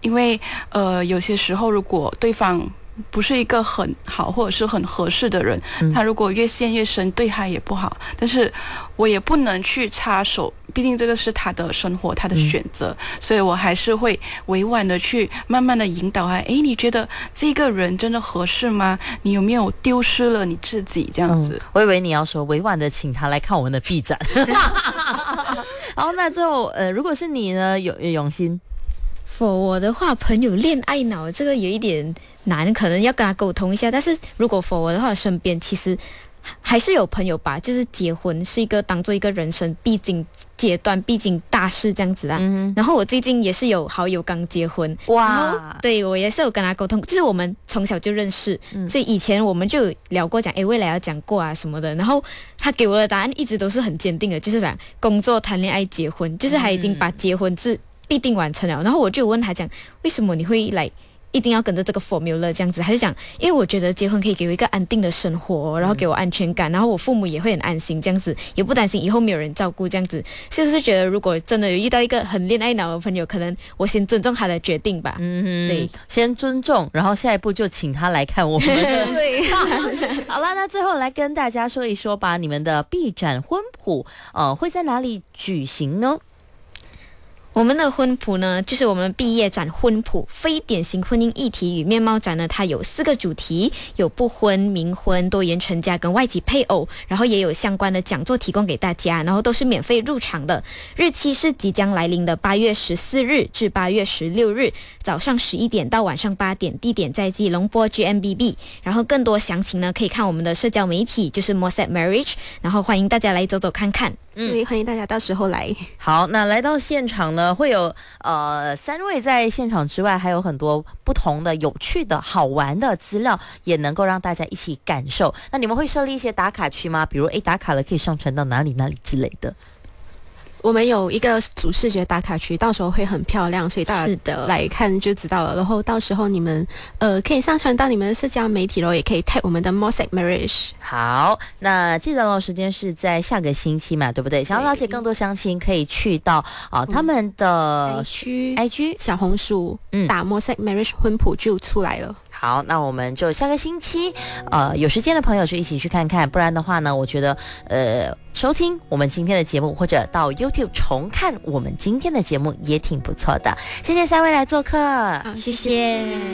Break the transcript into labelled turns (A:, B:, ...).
A: 因为有些时候如果对方不是一个很好或者是很合适的人，他如果越陷越深，对他也不好。但是我也不能去插手，毕竟这个是他的生活，他的选择，所以我还是会委婉的去慢慢的引导他。诶，你觉得这个人真的合适吗？你有没有丢失了你自己？这样子。
B: 我以为你要说委婉的请他来看我们的 B 展。好，那最后如果是你呢，永新？
C: for 我的话，朋友恋爱脑这个有一点难，可能要跟他沟通一下。但是如果 for 我的话，身边其实还是有朋友吧，就是结婚是一个当做一个人生必经阶段、必经大事这样子啦。然后我最近也是有好友刚结婚，哇，对我也是有跟他沟通，就是我们从小就认识，所以以前我们就有聊过讲，未来要讲过啊什么的。然后他给我的答案一直都是很坚定的，就是讲工作、谈恋爱、结婚，就是他已经把结婚字必定完成了。然后我就问他讲，为什么你会来一定要跟着这个 formula 这样子？他就讲，因为我觉得结婚可以给我一个安定的生活，然后给我安全感，然后我父母也会很安心这样子，也不担心以后没有人照顾这样子。是不是觉得如果真的有遇到一个很恋爱脑的朋友，可能我先尊重他的决定吧。对，
B: 先尊重，然后下一步就请他来看我们的。对，好了，那最后来跟大家说一说吧，你们的 B 展婚谱会在哪里举行呢？
C: 我们的婚谱呢，就是我们毕业展婚谱非典型婚姻议题与面貌展呢，它有4个主题，有不婚、冥婚、多元成家跟外籍配偶，然后也有相关的讲座提供给大家，然后都是免费入场的。日期是即将来临的8月14日至8月16日，早上11点到晚上8点，地点在吉隆坡 GMBB。然后更多详情呢，可以看我们的社交媒体，就是 Mosaic Marriage， 然后欢迎大家来走走看看。
D: 对，欢迎大家到时候来。
B: 好，那来到现场呢，会有3位在现场之外，还有很多不同的有趣的好玩的资料，也能够让大家一起感受。那你们会设立一些打卡区吗？比如打卡了可以上传到哪里之类的？
D: 我们有一个主视觉打卡区，到时候会很漂亮，所以大家来看就知道了。然后到时候你们可以上传到你们的社交媒体，然后也可以 tag 我们的 Mosaic Marriage。
B: 好，那记得了，时间是在下个星期嘛，对不对？想要了解更多详情，可以去到他们的 IG
D: 小红书，打 Mosaic Marriage 婚谱就出来了。
B: 好，那我们就下个星期有时间的朋友就一起去看看，不然的话呢，我觉得收听我们今天的节目，或者到 YouTube 重看我们今天的节目也挺不错的。谢谢3位来做客，
C: 好，谢谢。